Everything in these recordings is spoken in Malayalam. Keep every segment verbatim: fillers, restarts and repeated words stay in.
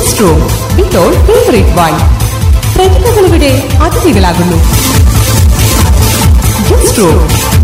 ഗസ്റ്റ് റൂം ഇപ്പോൾ ഫേവറേറ്റ് വൈൻ. പ്രതിഭകളിവിടെ അതിഥികളാകുന്നു. Guest room.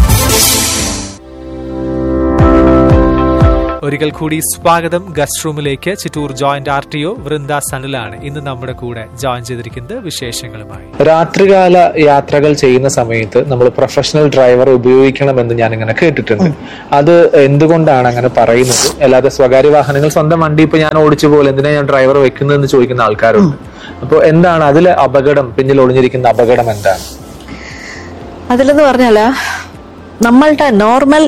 ഒരിക്കൽ കൂടി സ്വാഗതം ഗസ്റ്റ് റൂമിലേക്ക്. Chittur joint R T O Vrinda സനലാണ് ഇന്ന് നമ്മുടെ കൂടെ ജോയിൻ ചെയ്തിരിക്കുന്നത് വിശേഷങ്ങളുമായി. രാത്രികാല യാത്രകൾ ചെയ്യുന്ന സമയത്ത് നമ്മൾ പ്രൊഫഷണൽ ഡ്രൈവർ ഉപയോഗിക്കണമെന്ന് ഞാൻ ഇങ്ങനെ കേട്ടിട്ടുണ്ട്. അത് എന്തുകൊണ്ടാണ് അങ്ങനെ പറയുന്നത്? അല്ലാതെ സ്വകാര്യ വാഹനങ്ങൾ സ്വന്തം വണ്ടി ഇപ്പൊ ഞാൻ ഓടിച്ചു പോലെ എന്തിനാ ഞാൻ ഡ്രൈവർ വെക്കുന്നതെന്ന് ചോദിക്കുന്ന ആൾക്കാരുണ്ട്. അപ്പോൾ എന്താണ് അതിലെ അപകടം, പിന്നിൽ ഒളിഞ്ഞിരിക്കുന്ന അപകടം എന്താണ്? അതിലെന്ന് പറഞ്ഞാല് നമ്മളുടെ നോർമൽ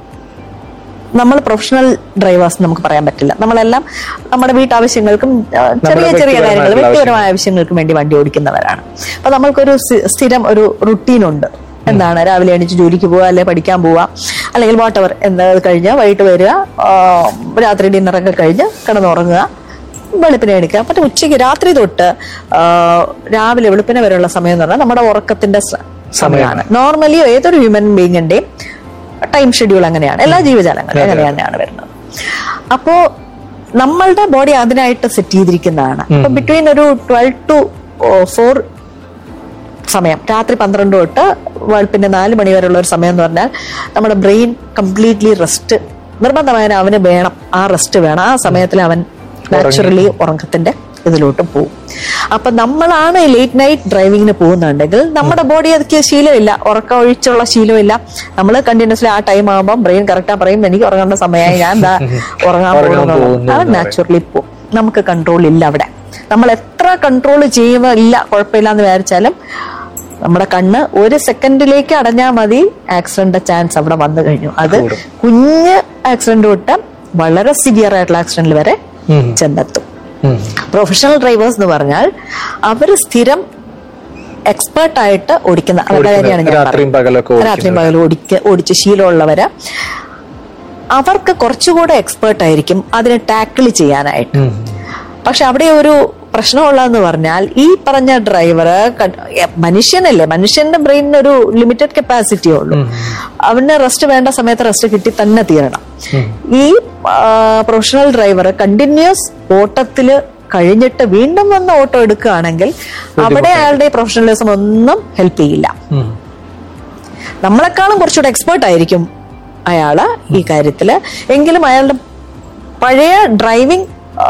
നമ്മൾ പ്രൊഫഷണൽ ഡ്രൈവേഴ്സ് നമുക്ക് പറയാൻ പറ്റില്ല. നമ്മളെല്ലാം നമ്മുടെ വീട്ടാവശ്യങ്ങൾക്കും ചെറിയ ചെറിയ കാര്യങ്ങൾ വ്യക്തിപരമായ ആവശ്യങ്ങൾക്കും വേണ്ടി വണ്ടി ഓടിക്കുന്നവരാണ്. അപ്പൊ നമ്മൾക്കൊരു സ്ഥിരം ഒരു റുട്ടീനുണ്ട്. എന്താണ്, രാവിലെ എണീച്ച് ജോലിക്ക് പോവുക, അല്ലെങ്കിൽ പഠിക്കാൻ പോവുക, അല്ലെങ്കിൽ വാട്ടവർ എന്താ കഴിഞ്ഞ് വൈകിട്ട് വരിക, രാത്രി ഡിന്നറൊക്കെ കഴിഞ്ഞ് കിടന്നുറങ്ങുക, വെളുപ്പിനെ എണീക്കുക. മറ്റേ ഉച്ചയ്ക്ക് രാത്രി തൊട്ട് രാവിലെ വെളുപ്പിനെ വരെയുള്ള സമയം എന്ന് പറഞ്ഞാൽ നമ്മുടെ ഉറക്കത്തിന്റെ സമയമാണ്. നോർമലി ഏതൊരു ഹ്യൂമൻ ബീങ്ങിന്റെയും ടൈം ഷെഡ്യൂൾ അങ്ങനെയാണ്, എല്ലാ ജീവജാലങ്ങളും അങ്ങനെ തന്നെയാണ് വരുന്നത്. അപ്പോ നമ്മളുടെ ബോഡി അതിനായിട്ട് സെറ്റ് ചെയ്തിരിക്കുന്നതാണ്. അപ്പൊ ബിറ്റ്വീൻ ഒരു ട്വൽവ് ടു ഫോർ സമയം, രാത്രി പന്ത്രണ്ട് തൊട്ട് വെളുപ്പിന്റെ നാല് മണി വരെയുള്ള ഒരു സമയം എന്ന് പറഞ്ഞാൽ നമ്മുടെ ബ്രെയിൻ കംപ്ലീറ്റ്ലി റെസ്റ്റ് നിർബന്ധമായ അവന് വേണം. ആ റെസ്റ്റ് വേണം. ആ സമയത്തിൽ അവൻ നാച്ചുറലി ഉറക്കത്തിന്റെ ഇതിലോട്ട് പോകും. അപ്പൊ നമ്മളാണ് ലേറ്റ് നൈറ്റ് ഡ്രൈവിങ്ങിന് പോകുന്നുണ്ടെങ്കിൽ നമ്മുടെ ബോഡി അതൊക്കെ ശീലമില്ല, ഉറക്കം ഒഴിച്ചുള്ള ശീലമില്ല. നമ്മൾ കണ്ടിന്യൂസ്ലി ആ ടൈം ആകുമ്പോൾ ബ്രെയിൻ കറക്റ്റാ പറയും എനിക്ക് ഉറങ്ങേണ്ട സമയമായി, ഞാൻ എന്താ ഉറങ്ങാൻ പോകുന്നത്. അത് നാച്ചുറലി പോകും. നമുക്ക് കൺട്രോൾ ഇല്ല അവിടെ. നമ്മൾ എത്ര കൺട്രോൾ ചെയ്യുന്നില്ല കുഴപ്പമില്ല എന്ന് വിചാരിച്ചാലും നമ്മുടെ കണ്ണ് ഒരു സെക്കൻഡിലേക്ക് അടഞ്ഞാൽ മതി, ആക്സിഡന്റ് ചാൻസ് അവിടെ വന്നു കഴിഞ്ഞു. അത് കുഞ്ഞ് ആക്സിഡന്റ് തൊട്ട് വളരെ സിവിയർ ആയിട്ടുള്ള ആക്സിഡന്റിൽ വരെ ചെന്നെത്തും. പ്രൊഫഷണൽ ഡ്രൈവേഴ്സ് എന്ന് പറഞ്ഞാൽ അവർ സ്ഥിരം എക്സ്പേർട്ട് ആയിട്ട് ഓടിക്കുന്ന കാര്യമാണ് ഞാൻ രാത്രിയും പകലും ഓടിക്ക ഓടിച്ച് ശീലമുള്ളവര്. അവർക്ക് കുറച്ചുകൂടെ എക്സ്പേർട്ട് ആയിരിക്കും അതിനെ ടാക്കിൾ ചെയ്യാനായിട്ട്. പക്ഷെ അവിടെ ഒരു പ്രശ്നമുള്ളതെന്ന് പറഞ്ഞാൽ ഈ പറഞ്ഞ ഡ്രൈവർ മനുഷ്യനല്ലേ, മനുഷ്യന്റെ ബ്രെയിനിന് ഒരു ലിമിറ്റഡ് കപ്പാസിറ്റിയേ ഉള്ളൂ. അവന് റെസ്റ്റ് വേണ്ട സമയത്ത് റെസ്റ്റ് കിട്ടി തന്നെ തീരണം. ഈ പ്രൊഫഷണൽ ഡ്രൈവർ കണ്ടിന്യൂസ് ഓട്ടത്തില് കഴിഞ്ഞിട്ട് വീണ്ടും വന്ന് ഓട്ടോ എടുക്കുകയാണെങ്കിൽ അവിടെ അയാളുടെ പ്രൊഫഷണലിസം ഒന്നും ഹെൽപ്പ് ചെയ്യില്ല. നമ്മളെക്കാളും കുറച്ചുകൂടെ എക്സ്പേർട്ട് ആയിരിക്കും അയാള് ഈ കാര്യത്തില്. എങ്കിലും അയാളുടെ പഴയ ഡ്രൈവിംഗ്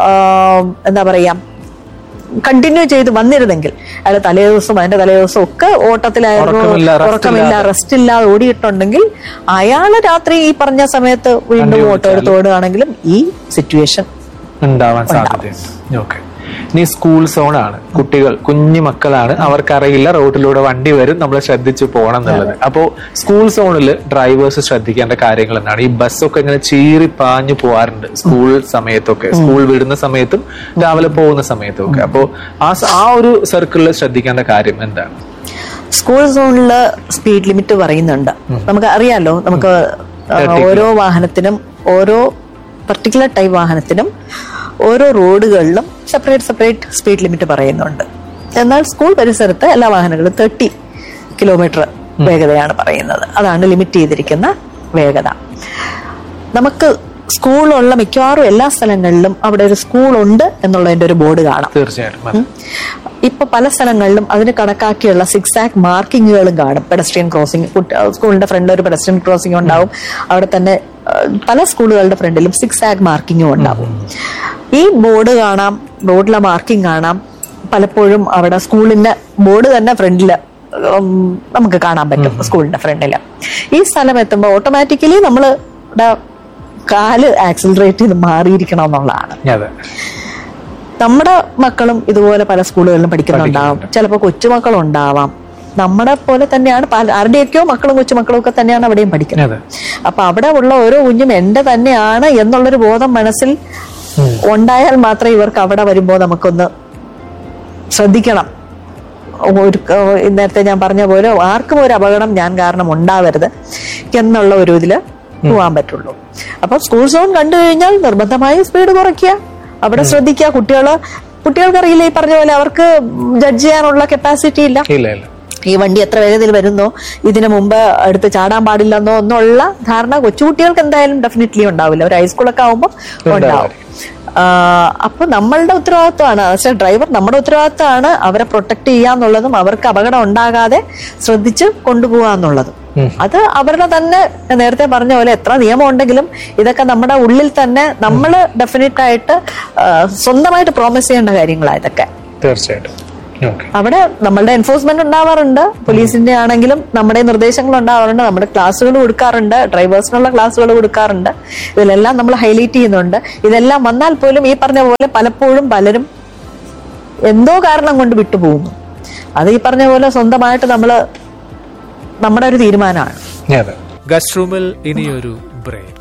എന്താ പറയാ കണ്ടിന്യൂ ചെയ്ത് വന്നിരുന്നെങ്കിൽ, അയാൾ തലേ ദിവസം അതിന്റെ തലേ ദിവസം ഒക്കെ ഓട്ടത്തിലായിരുന്നു, ഉറക്കമില്ല, റെസ്റ്റ് ഇല്ലാതെ ഓടിയിട്ടുണ്ടെങ്കിൽ അയാള് രാത്രി ഈ പറഞ്ഞ സമയത്ത് വീണ്ടും ഓട്ടോ എടുത്ത് ഓടുകയാണെങ്കിലും ഈ സിറ്റുവേഷൻ ഉണ്ടാവാൻ സാധ്യതയുണ്ട്. ഇനി സ്കൂൾ സോണാണ്, കുട്ടികൾ കുഞ്ഞു മക്കളാണ്, അവർക്കറിയില്ല റോഡിലൂടെ വണ്ടി വരും, നമ്മൾ ശ്രദ്ധിച്ചു പോകണം എന്നുള്ളത്. അപ്പോ സ്കൂൾ സോണിൽ ഡ്രൈവേഴ്സ് ശ്രദ്ധിക്കേണ്ട കാര്യങ്ങൾ എന്താണ്? ഈ ബസ്സൊക്കെ ഇങ്ങനെ ചീറി പാഞ്ഞു പോവാറുണ്ട് സ്കൂൾ സമയത്തൊക്കെ, സ്കൂൾ വിടുന്ന സമയത്തും രാവിലെ പോകുന്ന സമയത്തും ഒക്കെ. അപ്പോ ആ ആ ഒരു സർക്കിളിൽ ശ്രദ്ധിക്കേണ്ട കാര്യം എന്താണ്? സ്കൂൾ സോണില് സ്പീഡ് ലിമിറ്റ് പറയുന്നുണ്ട്. നമുക്ക് അറിയാലോ, നമുക്ക് ഓരോ വാഹനത്തിനും, ഓരോ പർട്ടിക്കുലർ ടൈപ്പ് വാഹനത്തിനും ഓരോ റോഡുകളിലും സെപ്പറേറ്റ് സെപ്പറേറ്റ് സ്പീഡ് ലിമിറ്റ് പറയുന്നുണ്ട്. എന്നാൽ സ്കൂൾ പരിസരത്ത് എല്ലാ വാഹനങ്ങളും തേർട്ടി കിലോമീറ്റർ വേഗതയാണ് പറയുന്നത്. അതാണ് ലിമിറ്റ് ചെയ്തിരിക്കുന്ന വേഗത. നമുക്ക് സ്കൂളുള്ള മിക്കവാറും എല്ലാ സ്ഥലങ്ങളിലും അവിടെ ഒരു സ്കൂളുണ്ട് എന്നുള്ളതിന്റെ ഒരു ബോർഡ് കാണാം. തീർച്ചയായിട്ടും. ഇപ്പൊ പല സ്ഥലങ്ങളിലും അതിന് കണക്കാക്കിയുള്ള സിക്സ് ആക്ക് മാർക്കിങ്ങുകളും കാണും. പെഡസ്ട്രിയൻ ക്രോസിംഗ്, സ്കൂളിന്റെ ഫ്രണ്ടിൽ ഒരു പെഡസ്ട്രിയൻ ക്രോസിംഗ് ഉണ്ടാവും. അവിടെ തന്നെ പല സ്കൂളുകളുടെ ഫ്രണ്ടിലും സിക്സ് ആക്ക് മാർക്കിങ്ങും ഉണ്ടാവും. ഈ ബോർഡ് കാണാം, റോഡിലെ മാർക്കിംഗ് കാണാം. പലപ്പോഴും അവിടെ സ്കൂളിന്റെ ബോർഡ് തന്നെ ഫ്രണ്ടില് നമുക്ക് കാണാൻ പറ്റും. സ്കൂളിന്റെ ഫ്രണ്ടില് ഈ സ്ഥലം എത്തുമ്പോൾ ഓട്ടോമാറ്റിക്കലി നമ്മള് കാല് ആക്സിലറേറ്റ് ചെയ്ത് മാറിയിരിക്കണം എന്നുള്ളതാണ്. നമ്മുടെ മക്കളും ഇതുപോലെ പല സ്കൂളുകളിലും പഠിക്കുന്നുണ്ടാവും. ചിലപ്പോൾ കൊച്ചുമക്കളും ഉണ്ടാവാം. നമ്മുടെ പോലെ തന്നെയാണ് പല ആരുടെയൊക്കെയോ മക്കളും കൊച്ചുമക്കളും ഒക്കെ തന്നെയാണ് അവിടെയും പഠിക്കുന്നത്. അപ്പൊ അവിടെ ഉള്ള ഓരോ കുഞ്ഞും എന്റെ തന്നെയാണ് എന്നുള്ളൊരു ബോധം മനസ്സിൽ ഉണ്ടായാൽ മാത്രമേ ഇവർക്ക് അവിടെ വരുമ്പോൾ നമുക്കൊന്ന് ശ്രദ്ധിക്കണം. ഒരു നേരത്തെ ഞാൻ പറഞ്ഞ പോലെ ആർക്കും ഒരു അപകടം ഞാൻ കാരണം ഉണ്ടാവരുത് എന്നുള്ള ഒരു ഇതില് പോവാൻ പറ്റുള്ളൂ. അപ്പൊ സ്കൂൾ സോൺ കണ്ടു കഴിഞ്ഞാൽ നിർബന്ധമായും സ്പീഡ് കുറയ്ക്കുക, അവിടെ ശ്രദ്ധിക്കുക. കുട്ടികള് കുട്ടികൾക്കറിയില്ല, ഈ പറഞ്ഞ പോലെ അവർക്ക് ജഡ്ജ് ചെയ്യാനുള്ള കപ്പാസിറ്റി ഇല്ല. ഈ വണ്ടി എത്ര വേഗതയിൽ വരുന്നോ ഇതിനു മുമ്പ് എടുത്ത് ചാടാൻ പാടില്ലെന്നോ എന്നുള്ള ധാരണ കൊച്ചുകുട്ടികൾക്ക് എന്തായാലും ഡെഫിനറ്റ്ലി ഉണ്ടാവില്ല. ഒരു ഹൈസ്കൂളൊക്കെ ആവുമ്പോൾ ഉണ്ടാവും. അപ്പൊ നമ്മളുടെ ഉത്തരവാദിത്വമാണ്, ആസ് എ ഡ്രൈവർ നമ്മുടെ ഉത്തരവാദിത്വമാണ് അവരെ പ്രൊട്ടക്ട് ചെയ്യാന്നുള്ളതും അവർക്ക് അപകടം ഉണ്ടാകാതെ ശ്രദ്ധിച്ച് കൊണ്ടുപോകാന്നുള്ളതും. അത് അവരുടെ തന്നെ നേരത്തെ പറഞ്ഞ പോലെ എത്ര നിയമം ഉണ്ടെങ്കിലും ഇതൊക്കെ നമ്മുടെ ഉള്ളിൽ തന്നെ നമ്മൾ ഡെഫിനറ്റ് ആയിട്ട് സ്വന്തമായിട്ട് പ്രോമിസ് ചെയ്യേണ്ട കാര്യങ്ങളാണ് ഇതൊക്കെ. തീർച്ചയായിട്ടും അവിടെ നമ്മളുടെ എൻഫോഴ്സ്മെന്റ് ഉണ്ടാവാറുണ്ട്, പോലീസിന്റെ ആണെങ്കിലും നമ്മുടെ നിർദ്ദേശങ്ങൾ ഉണ്ടാവാറുണ്ട്, നമ്മുടെ ക്ലാസ്സുകൾ കൊടുക്കാറുണ്ട്, ഡ്രൈവേഴ്സിനുള്ള ക്ലാസ്സുകൾ കൊടുക്കാറുണ്ട്. ഇതിലെല്ലാം നമ്മൾ ഹൈലൈറ്റ് ചെയ്യുന്നുണ്ട്. ഇതെല്ലാം വന്നാൽ പോലും ഈ പറഞ്ഞ പോലെ പലപ്പോഴും പലരും എന്തോ കാരണം കൊണ്ട് വിട്ടുപോകുന്നു. അത് ഈ പറഞ്ഞ പോലെ സ്വന്തമായിട്ട് നമ്മള് നമ്മുടെ ഒരു തീരുമാനമാണ്. ഗസ്റ്റ് റൂമിൽ ഇനിയൊരു ബ്രേക്ക്.